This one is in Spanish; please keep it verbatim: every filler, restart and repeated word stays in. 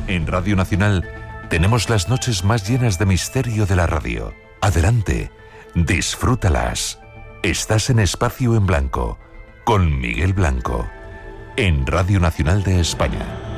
En Radio Nacional tenemos las noches más llenas de misterio de la radio. Adelante, disfrútalas. Estás en Espacio en Blanco, con Miguel Blanco, en Radio Nacional de España.